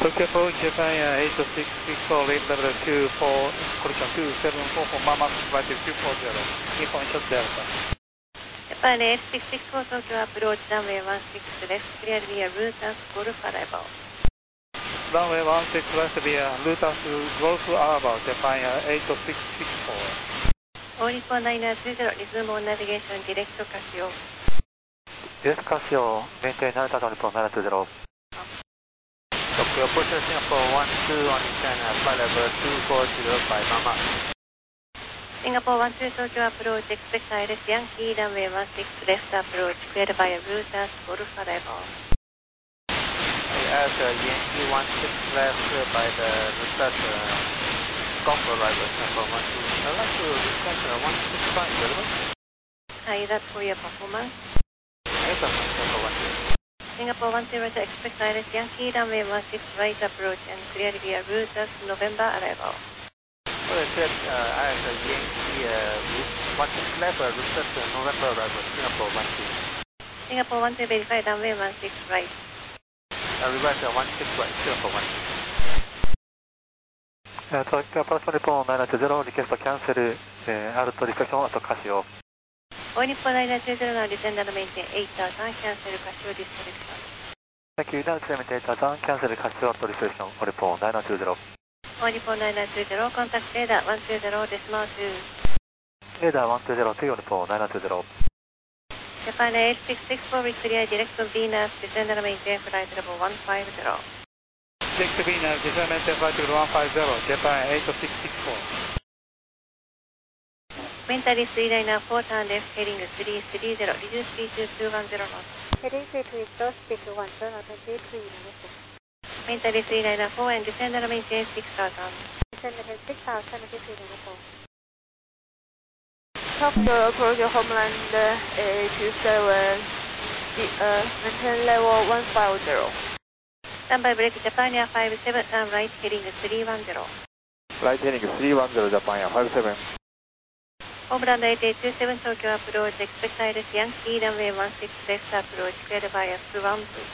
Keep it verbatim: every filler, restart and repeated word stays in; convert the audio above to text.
Tokyo Approach Japan uh, eight six six four, late level two four, collision two seven four four, Mama flight two four zero, information Delta. Japan eight six six four, Tokyo Approach runway one six left, clear via Luton Golf arrival. Runway one six left via Luton Golf arrival, Japan uh, eight six six four. All Nippon nine two zero, resume on navigation, direct Casio. Direct Casio, maintain Delta Nippon nine two zero. Tokyo Approach Singapore one two on China, flight level two four zero by Mama. Singapore one two Tokyo Approach, expect I L S Yankee, runway one six left approach, cleared by Luton Golf arrival. I asked uh, Yankee one six left uh, by the Luton uh, Golf arrival, Singapore one two. I'd like to discuss uh, one six five available. Hi, that's for your performance. Yes, sir, Singapore one two. Singapore one zero to expect I L S Yankee, runway one six right approach and clear via Luton November arrival. Well, I said uh, I have a Yankee uh, one six left, uh, Luton uh, November arrival, Singapore one two. Singapore one two verify runway one six right. Uh, reverse uh, one six right, Singapore one two. Uh, Tokyo Approach Nippon nine two zero, request cancel, uh, alt reflection at Casio. All Nippon nine two zero, now descend and maintain eight thousand, cancel Casio disconnection. Thank you, now maintain eight thousand, cancel Casio alt reflection, All Nippon nine two zero. All Nippon nine two zero, contact radar one two zero, decimal two. Radar one two zero to All Nippon nine two zero. Japan eight six six four, we clear direct to Venus, descend and maintain flight level one five zero. Direct to Venus, descend and maintain flight level one five zero, Japan eight six six four. Mentally three nine four, turn left, heading three three zero, reduce speed to two one zero knots. Heading three three zero, speed to one zero, twenty three minutes. Mentally three nine four and descend and maintain six thousand. Descend and six thousand, fifty minutes. Tokyo Approach Homeland eight two seven, uh, maintain level one five zero. Standby break Japan Air five seven, turn right, heading three one zero. Right heading three one zero, Japan Air five seven. Homeland eight eight two seven, Tokyo Approach, expect I L S Yankee, runway one six left approach, cleared by F one two.